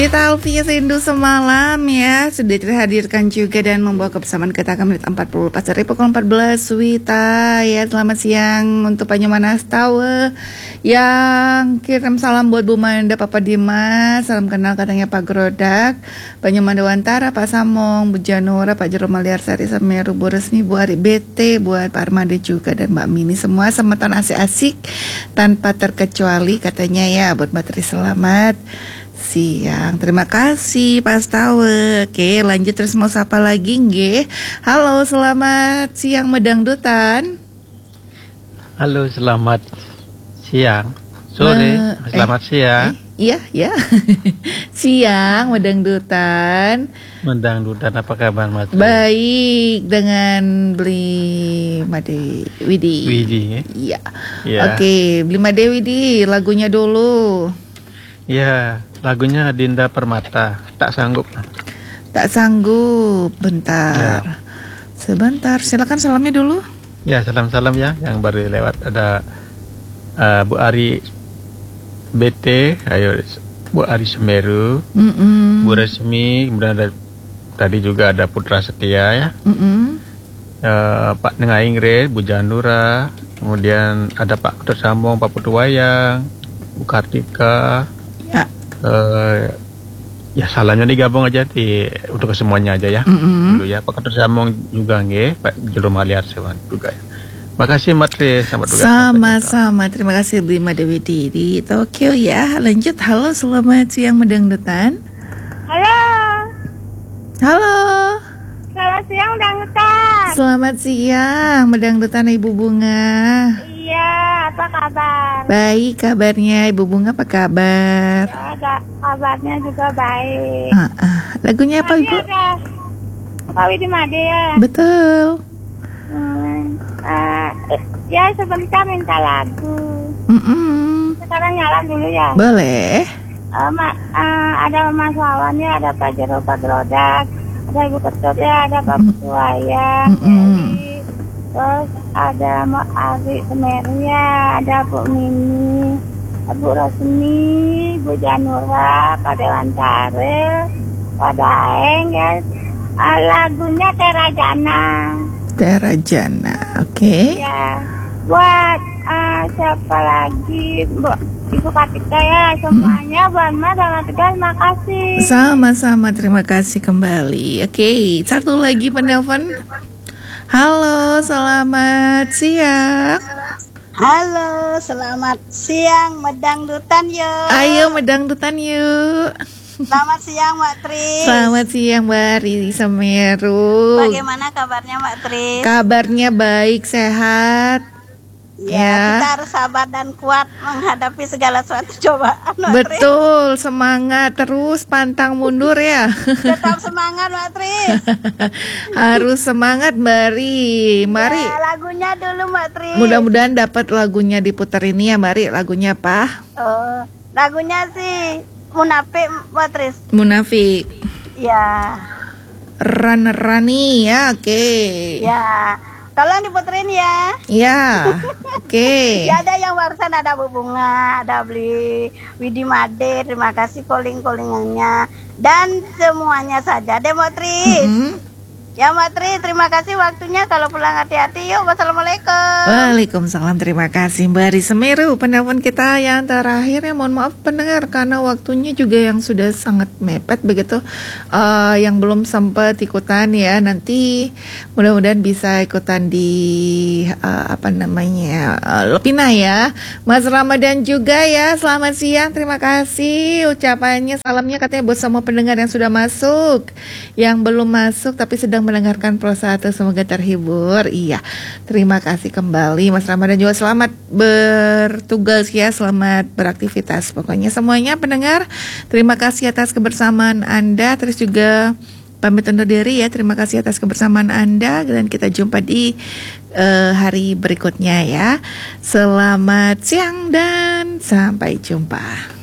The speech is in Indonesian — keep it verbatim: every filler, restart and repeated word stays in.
Kita Alfia Rindu Semalam ya sudah terhadirkan juga dan membawa kebersamaan kita ke menit empat puluh pas dari pukul empat belas. Wita ya, selamat siang untuk Banyumanas Tawe yang kirim salam buat Bu Manda, Papa Dimas, salam kenal katanya Pak Grodak, Banyumanda Wantara, Pak Samong, Bu Janura, Pak Jero Maliarsari, Semeru, Bu Resmi, Bu Ari B T, buat Pak Armade juga dan Mbak Mini, semua semeton asik-asik tanpa terkecuali katanya ya, buat Mbak Tri selamat siang. Terima kasih Pak Tawe. Oke, lanjut terus mau sapa lagi nggih. Halo, selamat siang Medangdutan. Halo, selamat siang. Sore, uh, selamat eh, siang. Eh, iya, ya. Siang Medangdutan. Medangdutan, apa kabar Mas? Baik, dengan beli Made Widi. Widi. Iya. Ya. Oke, beli Made Widi, lagunya dulu. Ya, lagunya Dinda Permata. Tak sanggup. Tak sanggup. Bentar. Ya. Sebentar. Silakan salamnya dulu. Ya, salam-salam ya. Yang baru lewat ada uh, Bu Ari B T, ayo Bu Ari Semeru, mm -mm. Bu Resmi, kemudian ada tadi juga ada Putra Setia ya. Mm -mm. uh, Pak Nengaingre, Bu Janura, kemudian ada Pak Putra Sambong, Pak Putu Wayang, Bu Kartika. Ya. Uh, ya salahnya digabung aja di untuk semuanya aja ya. Mm-hmm. Dulu ya Pak Ketua Samong juga nggih, Pak Jero Maliarsewan juga ya. Makasih Mbak Tri, selamat tugas. Sama-sama, terima kasih Bima Dewi di Tokyo ya. Lanjut, halo selamat siang Medangdutan. Halo. Halo. Selamat siang Medangdutan. Selamat siang Medangdutan Ibu Bunga. Iya, apa kabar? Baik kabarnya, Ibu Bunga apa kabar? Ya, kabarnya juga baik. Uh, uh. Lagunya apa Ibu? Pak Widi Made ya? Betul. Hmm, uh, ya sebentar minta lagu. Mm -mm. Sekarang nyala dulu ya? Boleh. Uh, ma uh, ada Mas Wawan ya, ada Pak Jero, Pak Grodak, ada Ibu Ketut ya, ada Pak Putu Wayang. Mm -mm. Terus ada Mbak Ari Semeru ya, ada Bu Mini, Bu Resmi, Bu Janura, Pak Dewantara, Pak Daeng ya. Uh, lagunya Terajana. Terajana, oke. Okay. Ya, buat uh, siapa lagi, Bu Ibu Kartika ya, semuanya hmm. buat Mas dan Tegas, makasih. Sama-sama, terima kasih kembali. Oke, okay. Satu lagi penelpon. Halo, selamat siang. Halo, selamat siang Medangdutan yuk. Ayo Medangdutan yuk. Selamat siang Mbak Tri. Selamat siang Mbak Riri Semeru. Bagaimana kabarnya Mbak Tri? Kabarnya baik, sehat. Ya, ya, kita harus sabar dan kuat menghadapi segala suatu cobaan Mbak Betul, Tri. Semangat terus, pantang mundur ya. Tetap semangat Mbak Tri. Harus semangat Mbak Ri. Mari. Ya, lagunya dulu Mbak Tri. Mudah-mudahan dapat lagunya diputar ini ya Mbak Ri. Lagunya apa? Oh, lagunya sih Munafik Mbak Tri. Munafik. Ya. Rani ya, oke. Okay. Ya. Tolong diputerin ya. Iya. Oke. Okay. Ya, ada yang barusan ada Bu Bunga, ada beli Widi Made, terima kasih calling-callingannya dan semuanya saja Demotris. Mm-hmm. Ya Mbak Tri, terima kasih waktunya, kalau pulang hati-hati yuk. Wassalamualaikum. Waalaikumsalam, terima kasih Mbak Ari Semeru. Penelpon kita yang terakhir ya, mohon maaf pendengar karena waktunya juga yang sudah sangat mepet begitu. uh, Yang belum sempat ikutan ya, nanti mudah-mudahan bisa ikutan di uh, apa namanya uh, Lepina ya. Mas Ramadan juga ya, selamat siang, terima kasih ucapannya, salamnya katanya buat semua pendengar yang sudah masuk, yang belum masuk tapi sedang mendengarkan Pro satu, semoga terhibur. Iya, terima kasih kembali Mas Ramadan, juga selamat bertugas ya, selamat beraktivitas. Pokoknya semuanya pendengar, terima kasih atas kebersamaan Anda. Terus juga pamit undur diri ya, terima kasih atas kebersamaan Anda dan kita jumpa di uh, hari berikutnya ya. Selamat siang dan sampai jumpa.